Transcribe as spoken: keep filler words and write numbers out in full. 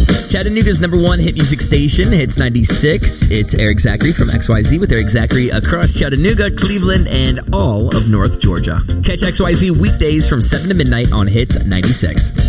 Chattanooga's number one hit music station, Hits ninety-six. It's Eric Zachary from X Y Z with Eric Zachary across Chattanooga, Cleveland, and all of North Georgia. Catch X Y Z weekdays from seven to midnight on Hits ninety-six.